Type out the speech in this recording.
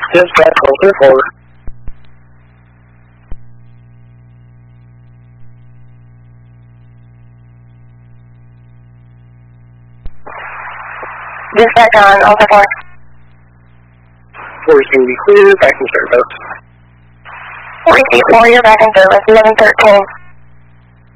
Dispatch, close to 4. Dispatch on Alpha 4. 4 is going to be clear, back in service. 4, you're back in service, 1113.